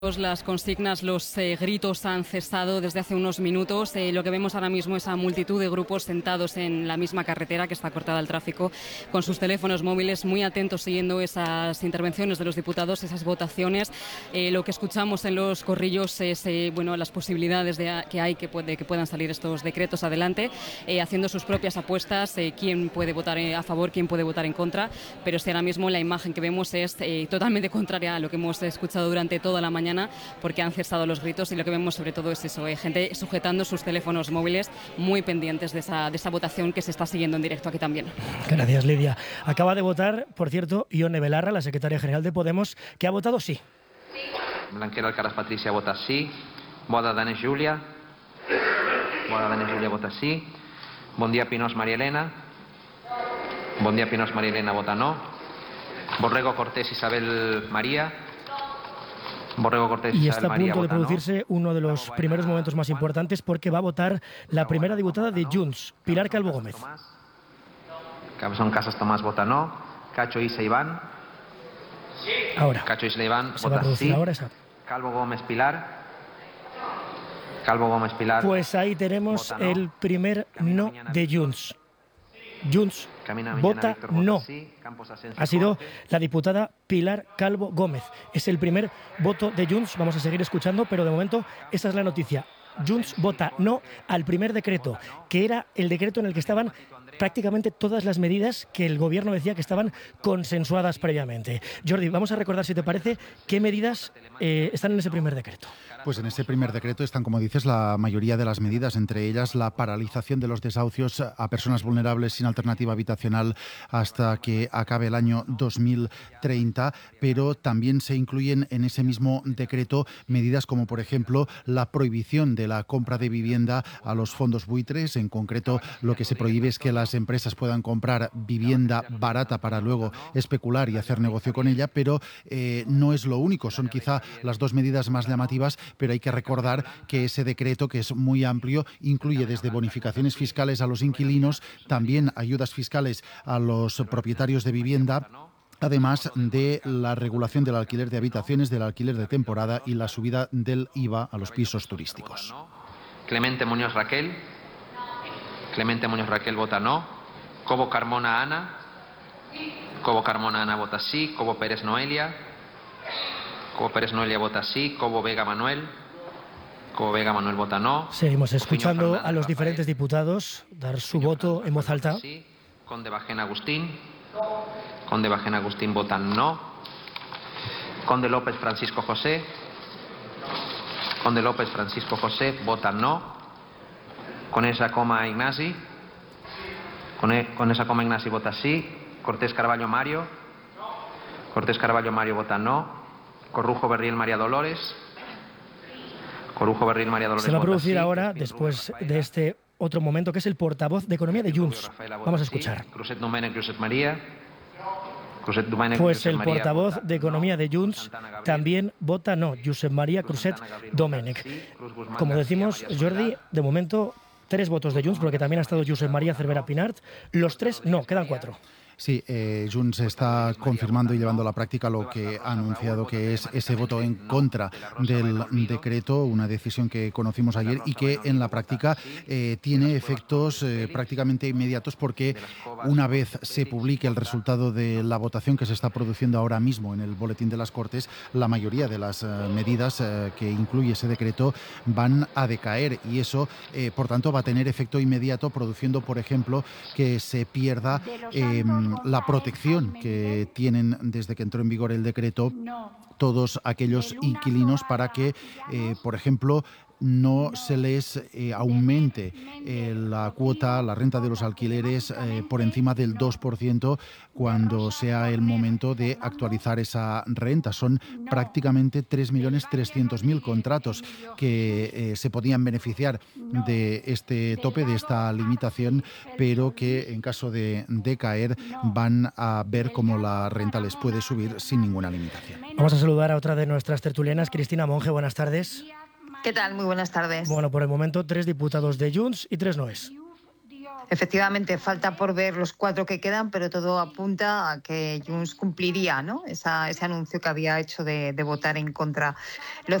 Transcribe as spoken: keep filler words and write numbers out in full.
Las consignas, los eh, gritos han cesado desde hace unos minutos. Eh, lo que vemos ahora mismo es a multitud de grupos sentados en la misma carretera que está cortada al tráfico, con sus teléfonos móviles, muy atentos siguiendo esas intervenciones de los diputados, esas votaciones. Eh, lo que escuchamos en los corrillos es eh, bueno, las posibilidades de, que hay que, puede, que puedan salir estos decretos adelante, eh, haciendo sus propias apuestas, eh, quién puede votar a favor, quién puede votar en contra. Pero si ahora mismo la imagen que vemos es eh, totalmente contraria a lo que hemos escuchado durante toda la mañana, porque han cesado los gritos y lo que vemos sobre todo es eso, eh, gente sujetando sus teléfonos móviles, muy pendientes de esa, de esa votación que se está siguiendo en directo aquí también. Gracias, Lidia. Acaba de votar, por cierto, Ione Belarra, la secretaria general de Podemos, que ha votado sí. Blanquer Alcaraz Patricia vota sí. Boada Danés Júlia. Boada Danés Júlia vota sí. Bon dia Pinós María Elena. Bon dia Pinós María Elena vota no. Borrego Cortés Isabel María. Borrego Cortés y está a María, punto de vota producirse no. uno de los primeros momentos más importantes, porque va a votar la primera diputada de Junts, Pilar Calvo Gómez. Cabezón Casas Tomás vota no. Cacho Isa Iván. Ahora. Cacho Isla Iván Se va a vota producir sí. ahora esa. Calvo Gómez Pilar. Calvo Gómez Pilar. Pues ahí tenemos no. el primer no de Junts. Junts vota no. Ha sido la diputada Pilar Calvo Gómez. Es el primer voto de Junts. Vamos a seguir escuchando, pero de momento esa es la noticia. Junts vota no al primer decreto, que era el decreto en el que estaban prácticamente todas las medidas que el gobierno decía que estaban consensuadas previamente. Jordi, vamos a recordar, si te parece, qué medidas eh, están en ese primer decreto. Pues en ese primer decreto están, como dices, la mayoría de las medidas, entre ellas la paralización de los desahucios a personas vulnerables sin alternativa habitacional hasta que acabe el año dos mil treinta, pero también se incluyen en ese mismo decreto medidas como, por ejemplo, la prohibición de la compra de vivienda a los fondos buitres. En concreto, lo que se prohíbe es que las empresas puedan comprar vivienda barata para luego especular y hacer negocio con ella, pero eh, no es lo único. Son quizá las dos medidas más llamativas, pero hay que recordar que ese decreto, que es muy amplio, incluye desde bonificaciones fiscales a los inquilinos, también ayudas fiscales a los propietarios de vivienda, además de la regulación del alquiler de habitaciones, del alquiler de temporada y la subida del I V A a los pisos turísticos. Clemente Muñoz Raquel. Clemente Muñoz Raquel vota no. Cobo Carmona Ana. Cobo Carmona Ana vota sí. Cobo Pérez Noelia. Cobo Pérez Noelia vota sí. Cobo Vega Manuel. Cobo Vega Manuel vota no. Seguimos escuchando a los diferentes diputados dar su voto en voz alta. Sí. Conde Bajena Agustín. Conde Bajena Agustín vota no. Conde López Francisco José. Conde López Francisco José vota no. Con esa coma Ignasi. Con, e, con esa coma Ignasi vota sí. Cortés Carballo Mario. Cortés Carballo Mario vota no. Corrujo Berriel María Dolores. Corrujo Berriel María Dolores. Se va a producir vota sí. ahora, después de este otro momento, que es el portavoz de Economía de Junts. Vamos a escuchar. Cruzet Domènech, Cruzet María. Pues el portavoz de Economía de Junts también vota no, Josep María Cruzet Domènech. Como decimos, Jordi, de momento tres votos de Junts, porque también ha estado Josep María Cervera Pinart. Los tres no, quedan cuatro. Sí, eh, Junts está confirmando y llevando a la práctica lo que ha anunciado, que es ese voto en contra del decreto, una decisión que conocimos ayer y que en la práctica eh, tiene efectos eh, prácticamente inmediatos, porque una vez se publique el resultado de la votación que se está produciendo ahora mismo en el Boletín de las Cortes, la mayoría de las eh, medidas eh, que incluye ese decreto van a decaer, y eso, eh, por tanto, va a tener efecto inmediato, produciendo, por ejemplo, que se pierda eh, la protección que tienen desde que entró en vigor el decreto todos aquellos inquilinos para que, eh, por ejemplo, no se les eh, aumente eh, la cuota, la renta de los alquileres eh, por encima del dos por ciento cuando sea el momento de actualizar esa renta. Son prácticamente tres millones trescientos mil contratos que eh, se podían beneficiar de este tope, de esta limitación, pero que en caso de decaer van a ver cómo la renta les puede subir sin ninguna limitación. Vamos a saludar a otra de nuestras tertulianas, Cristina Monge. Buenas tardes. ¿Qué tal? Muy buenas tardes. Bueno, por el momento tres diputados de Junts y tres noes. Efectivamente, falta por ver los cuatro que quedan, pero todo apunta a que Junts cumpliría, ¿no? Esa, ese anuncio que había hecho de, de votar en contra. Lo